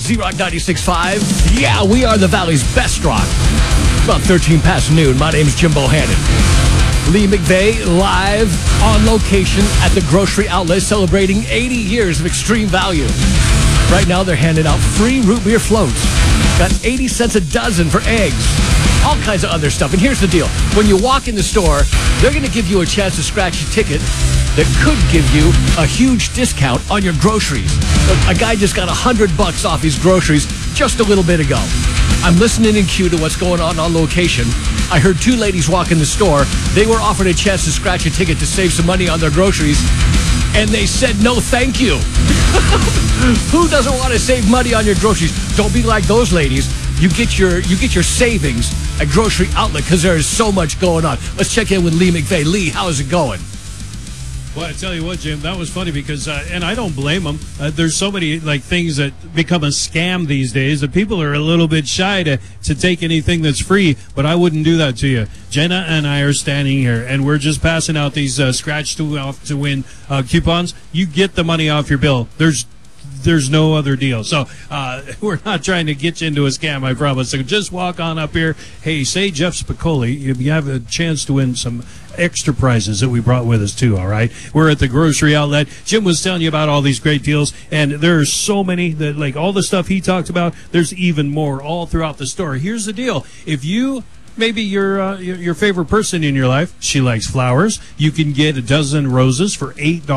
Z-Rock 96.5. Yeah, we are the Valley's best rock. About 13 past noon. My name's Jim Bohannon. Lee McVeigh live on location at the grocery outlet celebrating 80 years of extreme value. Right now they're handing out free root beer floats. Got 80 cents a dozen for eggs. All kinds of other stuff. And here's the deal. When you walk in the store, they're going to give you a chance to scratch a ticket that could give you a huge discount on your groceries. A guy just got $100 off his groceries just a little bit ago. I'm listening in queue to what's going on location. I heard two ladies walk in the store. They were offered a chance to scratch a ticket to save some money on their groceries, and they said no thank you. Who doesn't want to save money on your groceries? Don't be like those ladies. You get your savings at Grocery Outlet because there is so much going on. Let's check in with Lee McVeigh. Lee, how's it going? Well, I tell you what, Jim, that was funny because, and I don't blame them. There's so many things that become a scam these days that people are a little bit shy to take anything that's free. But I wouldn't do that to you. Jenna and I are standing here, and we're just passing out these scratch to win coupons. You get the money off your bill. There's no other deal. So we're not trying to get you into a scam, I promise. So just walk on up here. Hey, say Jeff Spicoli. You have a chance to win some extra prizes that we brought with us too, all right? We're at the grocery outlet. Jim was telling you about all these great deals, and there are so many that, like all the stuff he talked about, there's even more all throughout the store. Here's the deal. If you... Maybe your favorite person in your life, she likes flowers. You can get a dozen roses for $8.